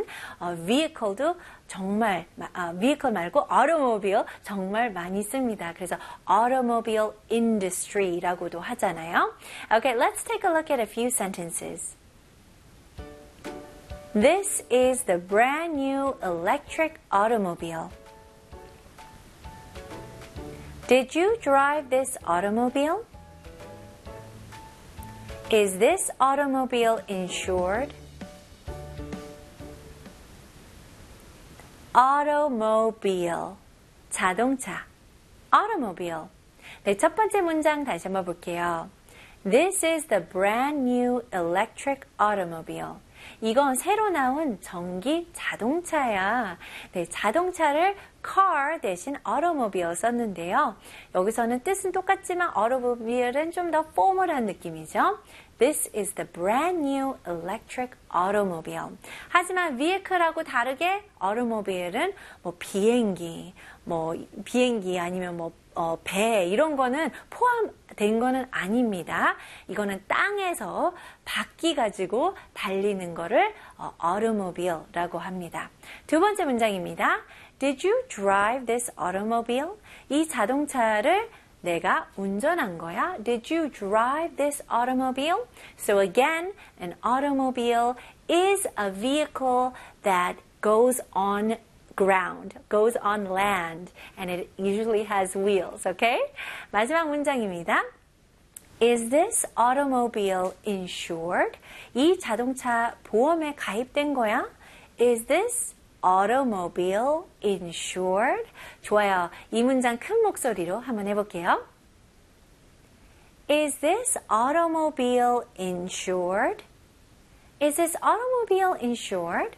하는 vehicle도 정말 vehicle 말고 automobile 정말 많이 씁니다. 그래서 automobile industry라고도 하잖아요. Okay, let's take a look at a few sentences. This is the brand new electric automobile. Did you drive this automobile? Is this automobile insured? Automobile, 자동차. Automobile. 네, 첫 번째 문장 다시 한번 볼게요. This is the brand new electric automobile. 이건 새로 나온 전기 자동차야. 네, 자동차를 car 대신 automobile 썼는데요. 여기서는 뜻은 똑같지만 automobile은 좀 더 포멀한 느낌이죠. This is the brand new electric automobile. 하지만 vehicle하고 다르게 automobile은 비행기 아니면 배 이런 거는 포함된 거는 아닙니다. 이거는 땅에서 바퀴 가지고 달리는 거를 automobile라고 합니다. 두 번째 문장입니다. Did you drive this automobile? 이 자동차를 내가 운전한 거야? Did you drive this automobile? So again, an automobile is a vehicle that goes on ground, goes on land, and it usually has wheels, okay? 마지막 문장입니다. Is this automobile insured? 이 자동차 보험에 가입된 거야? Is this automobile insured? 좋아요. 이 문장 큰 목소리로 한번 해볼게요. Is this automobile insured? Is this automobile insured?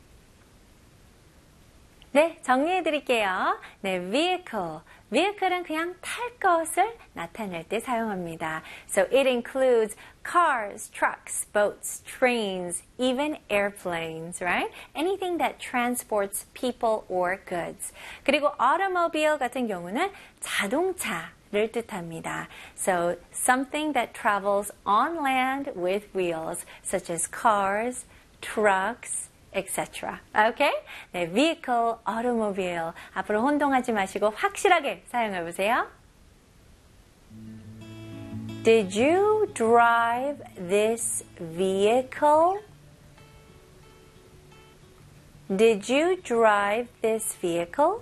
네, 정리해 드릴게요. 네, vehicle. vehicle은 그냥 탈 것을 나타낼 때 사용합니다. So it includes cars, trucks, boats, trains, even airplanes, right? Anything that transports people or goods. 그리고 automobile 같은 경우는 자동차를 뜻합니다. So something that travels on land with wheels, such as cars, trucks, etc. Okay? 네, vehicle, automobile. 앞으로 혼동하지 마시고 확실하게 사용해 보세요. Did you drive this vehicle? Did you drive this vehicle?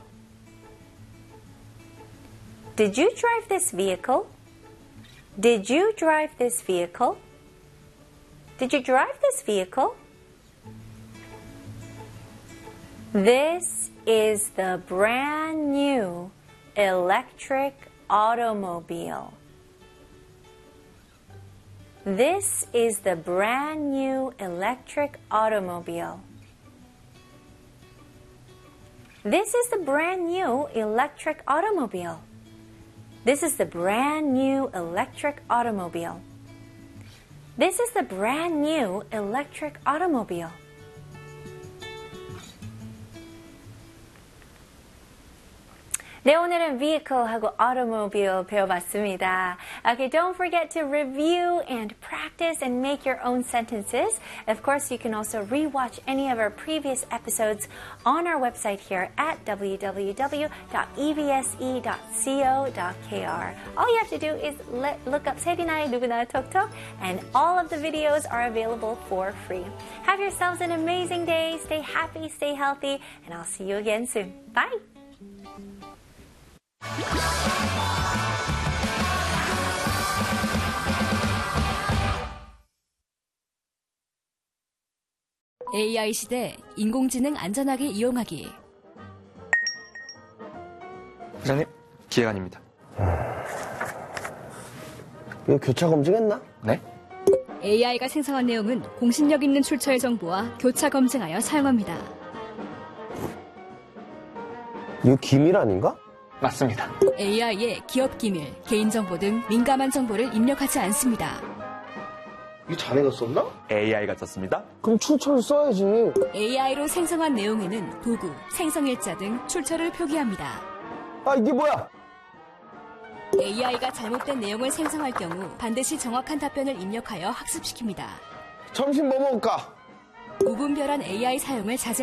Did you drive this vehicle? Did you drive this vehicle? Did you drive this vehicle? This is the brand new electric automobile. This is the brand new electric automobile. This is the brand new electric automobile. This is the brand new electric automobile. This is the brand new electric automobile. 네, 오늘은 vehicle하고 automobile 배워봤습니다. Okay, don't forget to review and practice and make your own sentences. Of course, you can also rewatch any of our previous episodes on our website here at www.ebse.co.kr. All you have to do is look up 세리나의 누구나 톡톡, and all of the videos are available for free. Have yourselves an amazing day. Stay happy, stay healthy, and I'll see you again soon. Bye! AI 시대 인공지능 안전하게 이용하기. 부장님, 기획안입니다. 이거 교차 검증했나? 네? AI가 생성한 내용은 공신력 있는 출처의 정보와 교차 검증하여 사용합니다. 이거 기밀 아닌가? 맞습니다. AI에 기업 기밀, 개인정보 등 민감한 정보를 입력하지 않습니다. 이거 자네가 썼나? AI가 썼습니다. 그럼 출처를 써야지. AI로 생성한 내용에는 도구, 생성일자 등 출처를 표기합니다. 아, 이게 뭐야? AI가 잘못된 내용을 생성할 경우 반드시 정확한 답변을 입력하여 학습시킵니다. 점심 뭐 먹을까? 무분별한 AI 사용을 자제